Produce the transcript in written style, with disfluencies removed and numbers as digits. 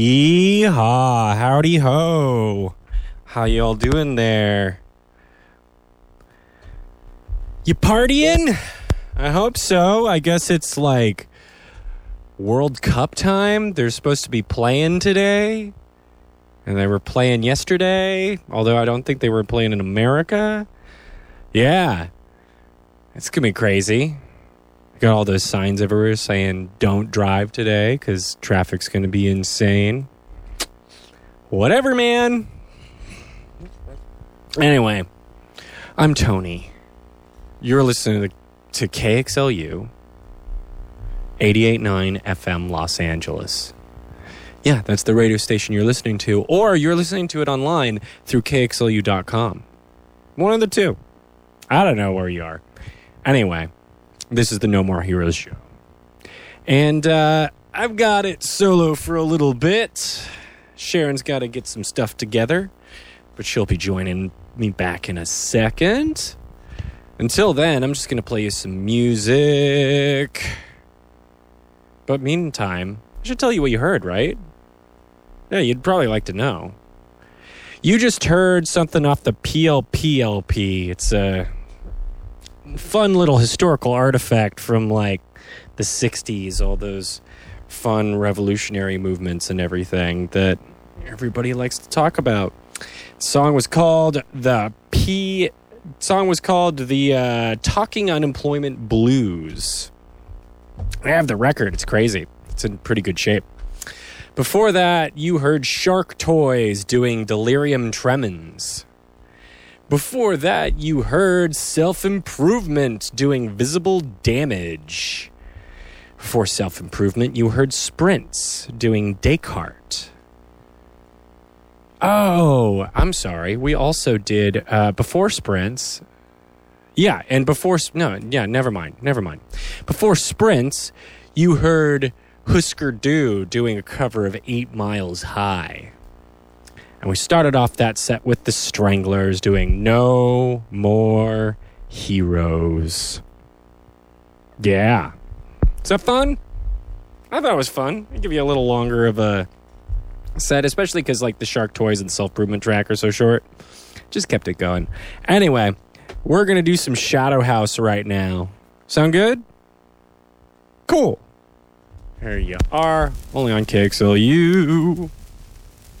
Yeehaw, howdy ho. How y'all doing there? You partying? I hope so. I guess it's like World Cup time. They're supposed to be playing today. And they were playing yesterday, although I don't think they were playing in America. Yeah. It's going to be crazy. Got all those signs everywhere saying don't drive today because traffic's going to be insane. Whatever, man. Anyway, I'm Tony. You're listening to KXLU 88.9 FM Los Angeles. Yeah, that's the radio station you're listening to, or you're listening to it online through KXLU.com. One of the two. I don't know where you are. Anyway, this is the No More Heroes show. And I've got it solo for a little bit. Sharon's got to get some stuff together, but she'll be joining me back in a second. Until then, I'm just going to play you some music. But meantime, I should tell you what you heard, right? Yeah, you'd probably like to know. You just heard something off the PLP. It's a fun little historical artifact from like the 60s, all those fun revolutionary movements and everything that everybody likes to talk about. The song was called the Talking Unemployment Blues. I have the record. It's crazy. It's in pretty good shape. Before that, you heard Shark Toys doing Delirium Tremens. Before that, you heard Self-Improvement doing Visible Damage. Before Self-Improvement, you heard Sprints doing Descartes. Oh, I'm sorry. We also did, before Sprints. Yeah, and before... No, yeah, never mind. Before Sprints, you heard Husker Du doing a cover of 8 Miles High. And we started off that set with the Stranglers doing No More Heroes. Yeah. Is that fun? I thought it was fun. I'd give you a little longer of a set, especially because like the Shark Toys and the Self-Improvement track are so short. Just kept it going. Anyway, we're going to do some Shadow House right now. Sound good? Cool. There you are. Only on KXLU.